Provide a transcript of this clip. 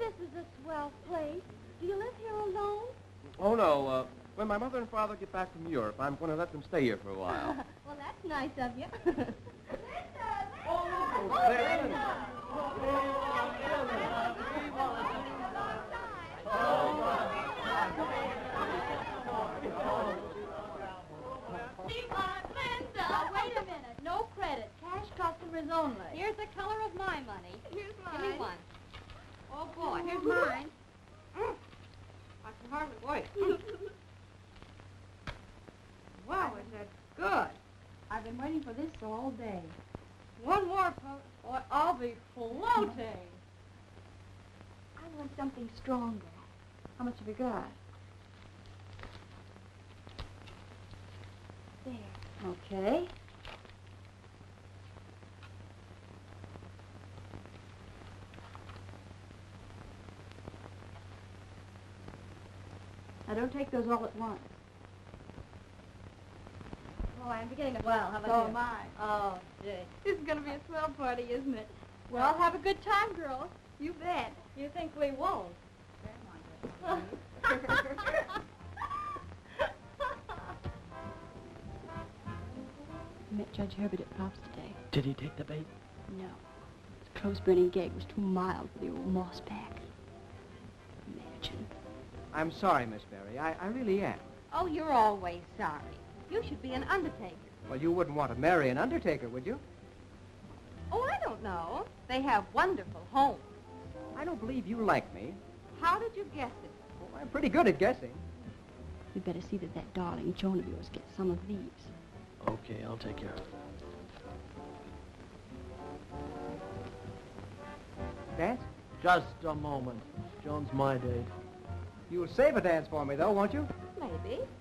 this is a swell place. Do you live here alone? Oh, no. When my mother and father get back from Europe, I'm going to let them stay here for a while. Well, that's nice of you. Wait a minute. No credit. Cash customers only. Here's the color of my money. Here's mine. Give me one. Oh, boy. Here's mine. I can hardly wait. Wow, is that good? I've been waiting for this all day. One more, or I'll be floating. I want something stronger. How much have you got? There. Okay. Now, don't take those all at once. Oh, I'm beginning to... Well, how about you? So am I. Oh, gee. This is going to be a swell party, isn't it? Well, have a good time, girls. You bet. You think we won't? I met Judge Herbert at Pop's today. Did he take the bait? No. His clothes-burning gag was too mild for the old mossback. Imagine. I'm sorry, Miss Berry. I really am. Oh, you're always sorry. You should be an undertaker. Well, you wouldn't want to marry an undertaker, would you? Oh, I don't know. They have wonderful homes. I don't believe you like me. How did you guess it? Well, I'm pretty good at guessing. We'd better see that darling Joan of yours gets some of these. Okay, I'll take care of it. Dance? Just a moment. Joan's my date. You'll save a dance for me, though, won't you? Maybe.